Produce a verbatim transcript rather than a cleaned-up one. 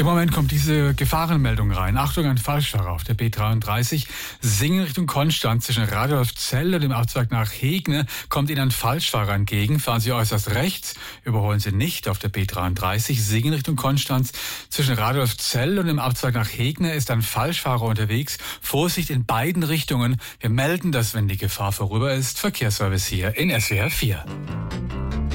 Im Moment kommt diese Gefahrenmeldung rein. Achtung, ein Falschfahrer auf der B dreiunddreißig. Singen Richtung Konstanz zwischen Radolfzell und dem Abzweig nach Hegne kommt Ihnen ein Falschfahrer entgegen. Fahren Sie äußerst rechts, überholen Sie nicht auf der B dreiunddreißig. Singen Richtung Konstanz zwischen Radolfzell und dem Abzweig nach Hegne ist ein Falschfahrer unterwegs. Vorsicht in beiden Richtungen. Wir melden das, wenn die Gefahr vorüber ist. Verkehrsservice hier in S W R vier.